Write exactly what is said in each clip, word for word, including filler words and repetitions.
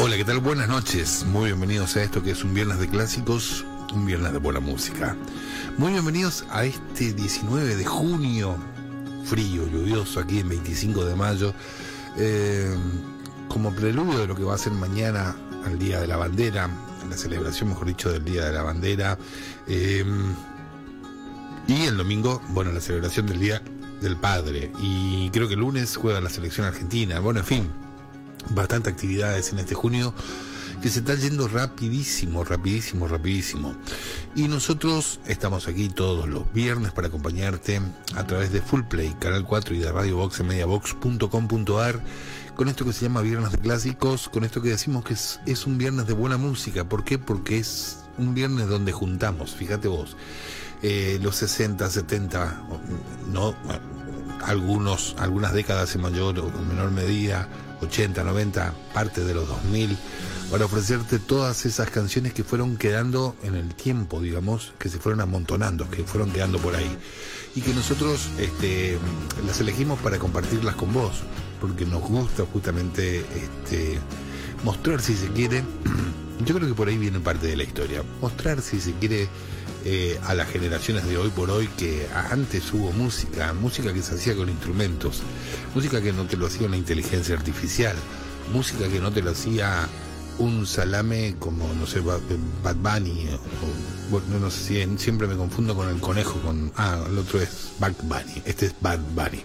Hola, ¿qué tal? Buenas noches. Muy bienvenidos a esto que es un viernes de clásicos, un viernes de buena música. Muy bienvenidos a este diecinueve de junio, frío, lluvioso, aquí en veinticinco de mayo, eh, como preludio de lo que va a ser mañana al Día de la Bandera, la celebración, mejor dicho, del Día de la Bandera, eh, y el domingo, bueno, la celebración del Día del Padre, y creo que el lunes juega la selección argentina. Bueno, en fin, bastantes actividades en este junio que se está yendo rapidísimo, rapidísimo, rapidísimo. Y nosotros estamos aquí todos los viernes para acompañarte a través de Full Play, Canal cuatro y de Radio Box en mediabox punto com punto a r, con esto que se llama Viernes de Clásicos, con esto que decimos que es, es un viernes de buena música. ¿Por qué? Porque es un viernes donde juntamos, fíjate vos, eh, los sesenta, setenta, no, algunos, algunas décadas en mayor o menor medida, ochenta, noventa, parte de los dos mil, para ofrecerte todas esas canciones que fueron quedando en el tiempo, digamos, que se fueron amontonando, que fueron quedando por ahí, y que nosotros este, las elegimos para compartirlas con vos, porque nos gusta justamente este, mostrar, si se quiere, yo creo que por ahí viene parte de la historia, mostrar, si se quiere, Eh, a las generaciones de hoy por hoy, que antes hubo música, música que se hacía con instrumentos, música que no te lo hacía una inteligencia artificial, música que no te lo hacía un salame como, no sé, Bad Bunny, o, bueno, no sé si siempre me confundo con el conejo, con ah, el otro es Bad Bunny, este es Bad Bunny.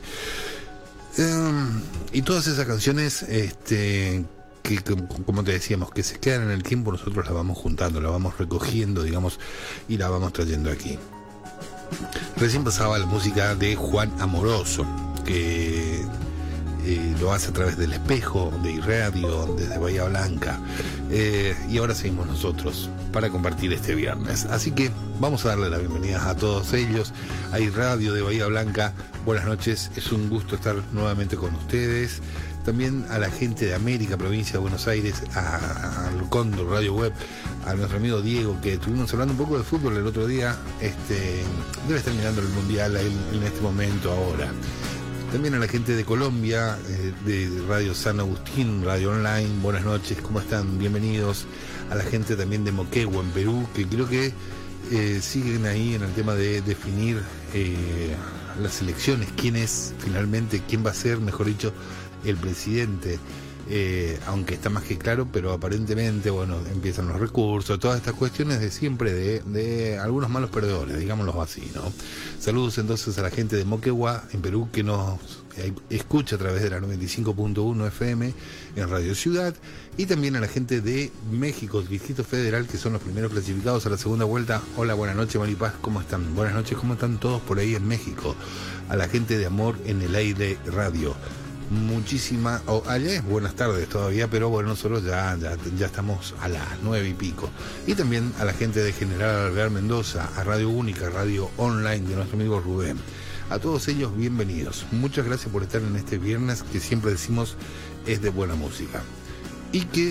Um, y todas esas canciones, este... que, como te decíamos, que se quedan en el tiempo, nosotros la vamos juntando, la vamos recogiendo, digamos, y la vamos trayendo aquí. Recién pasaba la música de Juan Amoroso, que eh, lo hace a través del Espejo, de iRadio, desde Bahía Blanca, eh, y ahora seguimos nosotros para compartir este viernes. Así que vamos a darle la bienvenida a todos ellos, a iRadio de Bahía Blanca. Buenas noches, es un gusto estar nuevamente con ustedes. También a la gente de América, provincia de Buenos Aires, a, a Cóndor Radio Web, a nuestro amigo Diego, que estuvimos hablando un poco de fútbol el otro día, este, debe estar mirando el Mundial en, en este momento ahora. También a la gente de Colombia, eh, de Radio San Agustín, Radio Online, buenas noches, ¿cómo están? Bienvenidos. A la gente también de Moquegua, en Perú, que creo que eh, siguen ahí en el tema de definir eh, las elecciones, quién es finalmente, quién va a ser, mejor dicho, el presidente, eh, aunque está más que claro, pero aparentemente, bueno, empiezan los recursos, todas estas cuestiones de siempre, de, de algunos malos perdedores, digámoslo así, ¿no? Saludos entonces a la gente de Moquegua, en Perú, que nos eh, escucha a través de la noventa y cinco punto uno F M en Radio Ciudad, y también a la gente de México, Distrito Federal, que son los primeros clasificados a la segunda vuelta. Hola, buenas noches, Maripaz, ¿cómo están? Buenas noches, ¿cómo están todos por ahí en México? A la gente de Amor en el Aire Radio. Muchísimas, o oh, allá es buenas tardes todavía, pero bueno, nosotros ya, ya, ya estamos a las nueve y pico. Y también a la gente de General Alvear Mendoza, a Radio Única, Radio Online de nuestro amigo Rubén. A todos ellos, bienvenidos. Muchas gracias por estar en este viernes que siempre decimos es de buena música. Y que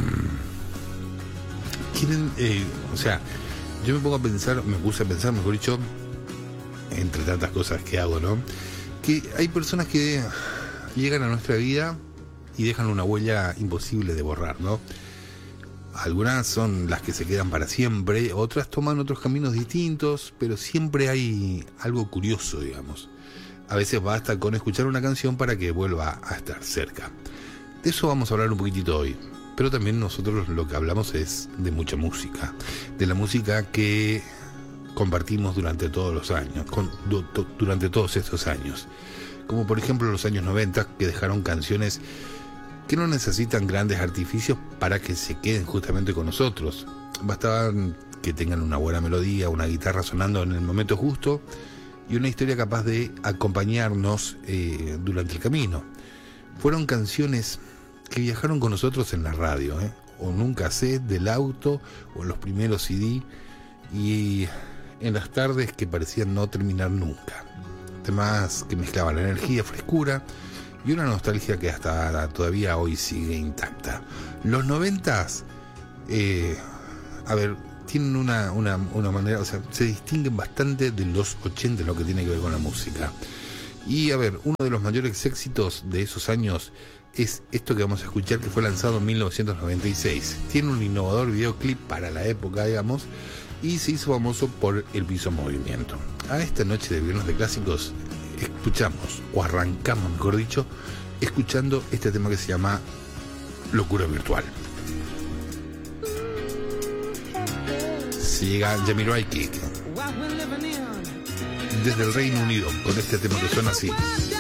quieren, eh, o sea, yo me pongo a pensar, me puse a pensar, mejor dicho, entre tantas cosas que hago, ¿no? Que hay personas que llegan a nuestra vida y dejan una huella imposible de borrar, ¿no? Algunas son las que se quedan para siempre, otras toman otros caminos distintos, pero siempre hay algo curioso, digamos. A veces basta con escuchar una canción para que vuelva a estar cerca. De eso vamos a hablar un poquitito hoy, pero también nosotros lo que hablamos es de mucha música, de la música que compartimos durante todos los años, con, du, durante todos estos años. Como por ejemplo los años noventa, que dejaron canciones que no necesitan grandes artificios para que se queden justamente con nosotros. Bastaba que tengan una buena melodía, una guitarra sonando en el momento justo y una historia capaz de acompañarnos eh, durante el camino. Fueron canciones que viajaron con nosotros en la radio, ¿eh? o en un cassette del auto, o en los primeros C D, y en las tardes que parecían no terminar nunca. Temas que mezclaban la energía, frescura y una nostalgia que hasta todavía hoy sigue intacta. Los noventas, eh, a ver, tienen una, una, una manera, o sea, se distinguen bastante de los ochenta en lo que tiene que ver con la música. Y a ver, uno de los mayores éxitos de esos años es esto que vamos a escuchar, que fue lanzado en mil novecientos noventa y seis. Tiene un innovador videoclip para la época, digamos, y se hizo famoso por el piso en movimiento. A esta noche de Viernes de Clásicos escuchamos, o arrancamos mejor dicho, escuchando este tema que se llama Locura Virtual. Se llega Jamiroquai desde el Reino Unido con este tema que suena así.